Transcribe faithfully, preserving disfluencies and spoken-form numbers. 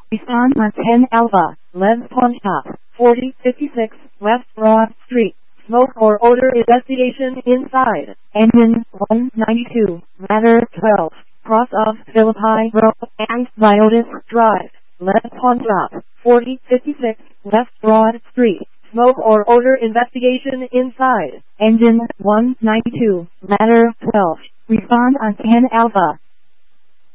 Respond on ten Alpha, Lens Pawn Shop, forty fifty-six West Broad Street. Smoke or odor investigation inside. Engine one ninety-two, ladder twelve, cross of Philippi Road and Viotis Drive. Lens Pawn Shop, forty fifty-six West Broad Street. Smoke or odor investigation inside. Engine one ninety-two, ladder twelve. Respond on ten Alpha.